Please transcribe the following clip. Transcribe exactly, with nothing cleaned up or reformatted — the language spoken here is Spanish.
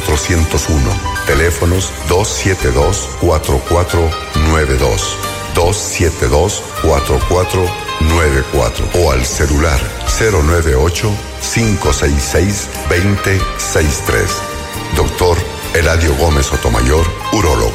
cuatrocientos uno. Teléfonos dos siete dos, cuatro cuatro nueve dos, dos siete dos, cuatro cuatro nueve cuatro o al celular cero nueve ocho, cinco seis seis, dos cero seis tres. Doctor Eladio Gómez Sotomayor, urólogo.